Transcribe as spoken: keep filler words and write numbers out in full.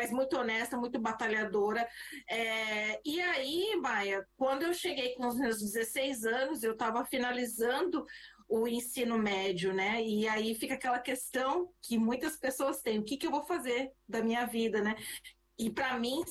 mas muito honesta, muito batalhadora. É, e aí, Maia, quando eu cheguei com os meus dezesseis anos, eu estava finalizando o ensino médio, né? E aí fica aquela questão que muitas pessoas têm: o que, que eu vou fazer da minha vida, né? E para mim